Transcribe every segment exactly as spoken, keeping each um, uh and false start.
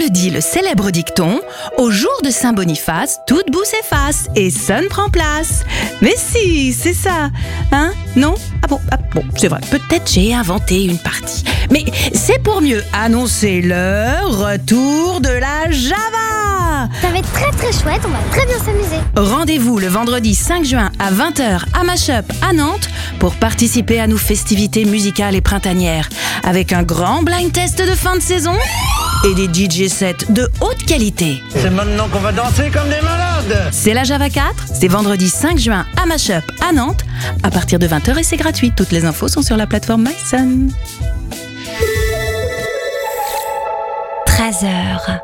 le dit le célèbre dicton, au jour de Saint-Boniface, toute boue s'efface et sonne prend place. Mais si, c'est ça, hein? Non? Ah bon, ah bon, c'est vrai, peut-être j'ai inventé une partie. Mais c'est pour mieux annoncer le retour de la Java. Ça va être très très chouette, on va très bien s'amuser. Rendez-vous le vendredi cinq juin à vingt heures à Mashup à Nantes pour participer à nos festivités musicales et printanières avec un grand blind test de fin de saison et des D J sets de haute qualité. C'est maintenant qu'on va danser comme des malades. C'est la Java quatre, c'est vendredi cinq juin à Mashup à Nantes à partir de vingt heures et c'est gratuit. Toutes les infos sont sur la plateforme MySun. treize heures.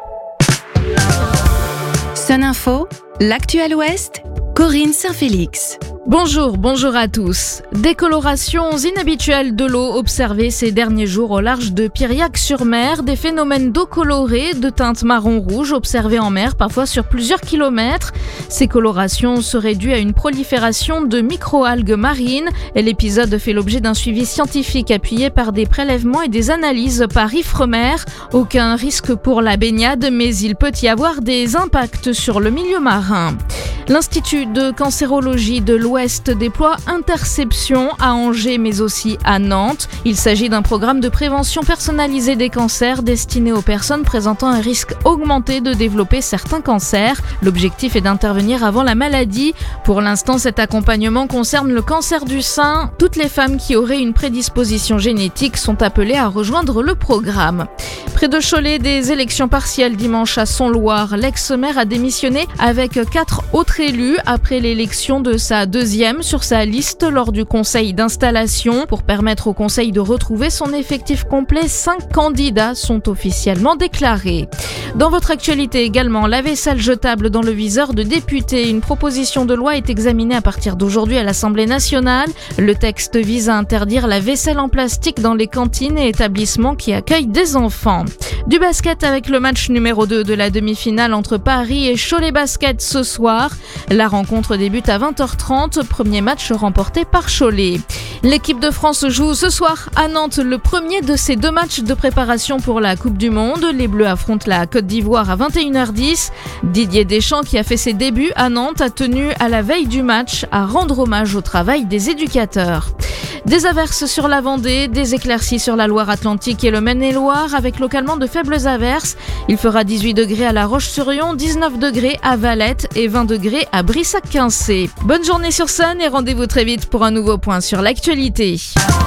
Sun Info, l'actuel Ouest, Corinne Saint-Félix. Bonjour, bonjour à tous. Décolorations inhabituelles de l'eau observées ces derniers jours au large de Piriac-sur-Mer, des phénomènes d'eau colorée de teinte marron-rouge observés en mer, parfois sur plusieurs kilomètres. Ces colorations seraient dues à une prolifération de microalgues marines et l'épisode fait l'objet d'un suivi scientifique appuyé par des prélèvements et des analyses par Ifremer. Aucun risque pour la baignade, mais il peut y avoir des impacts sur le milieu marin. L'Institut de cancérologie de l'Ouest déploie Interception à Angers mais aussi à Nantes. Il s'agit d'un programme de prévention personnalisée des cancers destiné aux personnes présentant un risque augmenté de développer certains cancers. L'objectif est d'intervenir avant la maladie. Pour l'instant, cet accompagnement concerne le cancer du sein. Toutes les femmes qui auraient une prédisposition génétique sont appelées à rejoindre le programme. Près de Cholet, des élections partielles dimanche à Son-Loire. L'ex-maire a démissionné avec quatre autres élus après l'élection de sa deuxième sur sa liste lors du conseil d'installation. Pour permettre au conseil de retrouver son effectif complet, cinq candidats sont officiellement déclarés. Dans votre actualité également, la vaisselle jetable dans le viseur de députés. Une proposition de loi est examinée à partir d'aujourd'hui à l'Assemblée nationale. Le texte vise à interdire la vaisselle en plastique dans les cantines et établissements qui accueillent des enfants. Du basket avec le match numéro deux de la demi-finale entre Paris et Cholet Basket ce soir. La rencontre débute à vingt heures trente, premier match remporté par Cholet. L'équipe de France joue ce soir à Nantes le premier de ces deux matchs de préparation pour la Coupe du Monde. Les Bleus affrontent la Côte d'Ivoire à vingt et une heures dix. Didier Deschamps, qui a fait ses débuts à Nantes, a tenu à la veille du match à rendre hommage au travail des éducateurs. Des averses sur la Vendée, des éclaircies sur la Loire-Atlantique et le Maine-et-Loire avec localement de faibles averses. Il fera dix-huit degrés à La Roche-sur-Yon, dix-neuf degrés à Valette et vingt degrés à Brissac-Quincé. Bonne journée sur Sun et rendez-vous très vite pour un nouveau point sur l'actualité.